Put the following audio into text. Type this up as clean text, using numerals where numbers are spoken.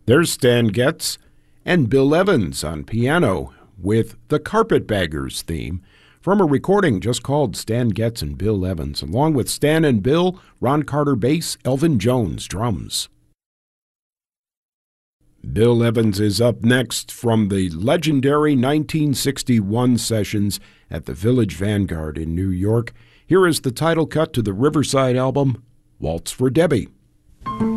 There's Stan Getz and Bill Evans on piano with the Carpetbaggers theme from a recording just called Stan Getz and Bill Evans, along with Stan and Bill, Ron Carter bass, Elvin Jones drums. Bill Evans is up next from the legendary 1961 sessions at the Village Vanguard in New York. Here is the title cut to the Riverside album, Waltz for Debbie.